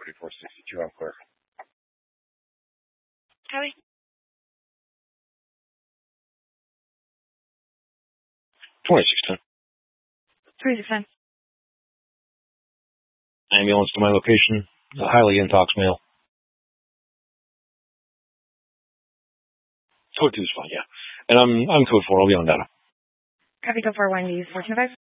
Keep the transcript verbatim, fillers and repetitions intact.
thirty-four sixty-two, I'm clear. Copy. twenty-six ten. three six ten. Ambulance to my location. A highly intox male. Code two is fine, yeah. And I'm I'm code four. I'll be on data. Copy code four one, use fourteen oh five.